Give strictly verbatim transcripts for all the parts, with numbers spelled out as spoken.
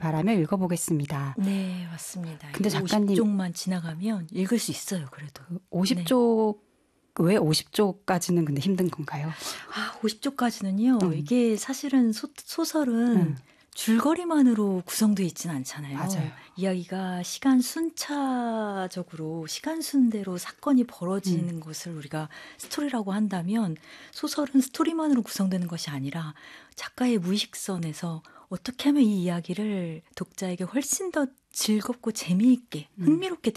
바라며 읽어보겠습니다. 네, 맞습니다. 근데 작가님 오십 쪽만 지나가면 읽을 수 있어요. 그래도. 오십 쪽 네. 왜 오십 쪽까지는 근데 힘든 건가요? 아, 오십 쪽까지는요. 음. 이게 사실은 소, 소설은 음. 줄거리만으로 구성되어 있지는 않잖아요. 맞아요. 이야기가 시간 순차적으로 시간 순대로 사건이 벌어지는 음. 것을 우리가 스토리라고 한다면 소설은 스토리만으로 구성되는 것이 아니라 작가의 무의식선에서 어떻게 하면 이 이야기를 독자에게 훨씬 더 즐겁고 재미있게 흥미롭게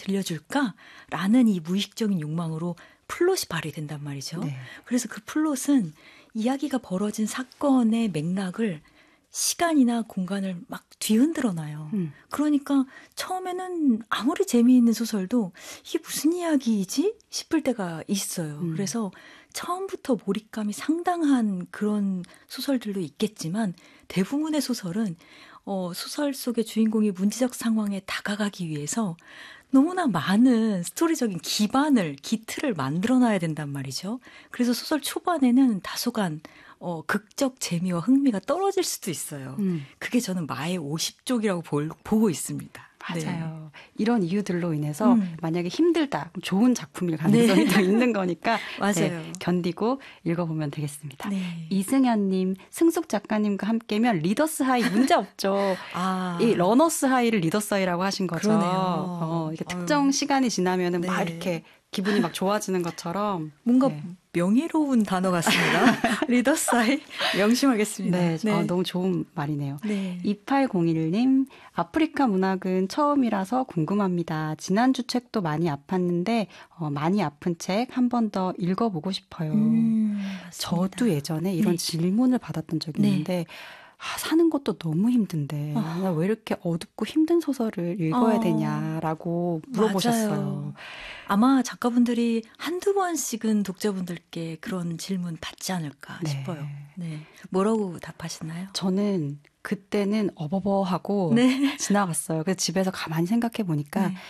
들려줄까라는 이 무의식적인 욕망으로 플롯이 발휘된단 말이죠. 네. 그래서 그 플롯은 이야기가 벌어진 사건의 맥락을 시간이나 공간을 막 뒤흔들어 놔요. 음. 그러니까 처음에는 아무리 재미있는 소설도 이게 무슨 이야기이지 싶을 때가 있어요. 음. 그래서 처음부터 몰입감이 상당한 그런 소설들도 있겠지만 대부분의 소설은 어, 소설 속의 주인공이 문제적 상황에 다가가기 위해서 너무나 많은 스토리적인 기반을, 기틀을 만들어놔야 된단 말이죠. 그래서 소설 초반에는 다소간 어, 극적 재미와 흥미가 떨어질 수도 있어요. 음. 그게 저는 마의 오십 쪽이라고 볼, 보고 있습니다. 맞아요. 네. 이런 이유들로 인해서 음. 만약에 힘들다, 좋은 작품일 가능성이 네. 더 있는 거니까 맞아요. 네, 견디고 읽어보면 되겠습니다. 네. 이승현님, 승숙 작가님과 함께면 리더스 하이 문제 없죠. 아. 이 러너스 하이를 리더스 하이라고 하신 거죠. 그러네요. 어, 이게 특정 시간이 지나면은 네. 막 이렇게 기분이 막 좋아지는 것처럼 뭔가 네. 명예로운 단어 같습니다. 리더사이 명심하겠습니다. 네, 네. 어, 너무 좋은 말이네요. 네. 이팔공일님 아프리카 문학은 처음이라서 궁금합니다. 지난주 책도 많이 아팠는데 어, 많이 아픈 책 한 번 더 읽어보고 싶어요. 음, 저도 예전에 이런 네. 질문을 받았던 적이 네. 있는데 아, 사는 것도 너무 힘든데 아. 왜 이렇게 어둡고 힘든 소설을 읽어야 어. 되냐라고 물어보셨어요. 맞아요. 아마 작가분들이 한두 번씩은 독자분들께 그런 질문 받지 않을까 네. 싶어요. 네. 뭐라고 답하시나요? 저는 그때는 어버버하고 네. 지나갔어요. 그래서 집에서 가만히 생각해 보니까 네.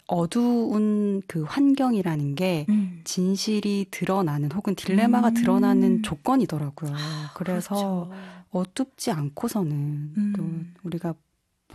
어두운 그 환경이라는 게 음. 진실이 드러나는 혹은 딜레마가 음. 드러나는 조건이더라고요. 그래서 그렇죠. 어둡지 않고서는 음. 또 우리가